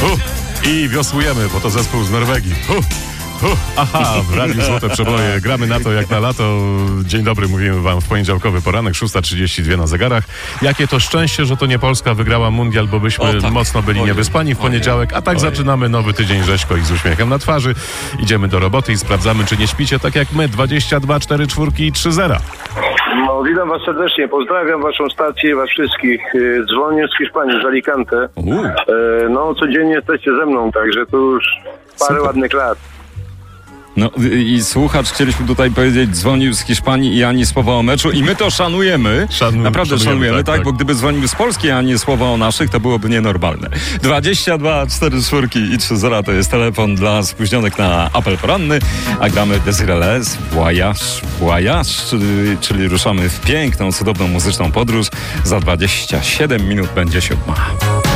I wiosłujemy, bo to zespół z Norwegii. Aha, w Radiu Złote Przeboje. Gramy na to jak na lato. Dzień dobry, mówimy wam w poniedziałkowy poranek, 6:32 na zegarach. Jakie to szczęście, że to nie Polska wygrała mundial, bo byśmy mocno byli niewyspani w poniedziałek, a tak zaczynamy nowy tydzień rzeźko i z uśmiechem na twarzy. Idziemy do roboty i sprawdzamy, czy nie śpicie tak jak my. 22, 4 czwórki i 3-0. No, witam was serdecznie, pozdrawiam waszą stację, was wszystkich. Dzwonię z Hiszpanii, z Alicante. No, codziennie jesteście ze mną, także to już parę ładnych lat. No i słuchacz, chcieliśmy tutaj powiedzieć, dzwonił z Hiszpanii i ani słowa o meczu i my to szanujemy. Naprawdę szanujemy, tak? Bo gdyby dzwonił z Polski, a nie słowa o naszych, to byłoby nienormalne. 22, 4 czwórki i 3-0 to jest telefon dla spóźnionych na apel poranny, a gramy Desirelez, Voyage, czyli ruszamy w piękną, cudowną muzyczną podróż. Za 27 minut będzie 7.